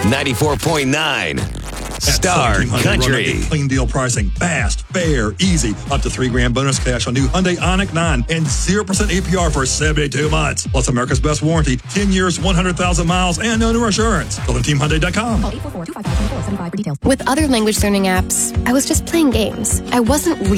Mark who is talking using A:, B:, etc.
A: 94.9 Star Country.
B: Clean deal pricing. Fast, fair, easy. Up to $3,000 bonus cash on new Hyundai Ioniq 9 and 0% APR for 72 months. Plus America's best warranty, 10 years, 100,000 miles, and no new insurance. BuildingTeamHyundai.com.
C: With other language learning apps, I was just playing games. I wasn't really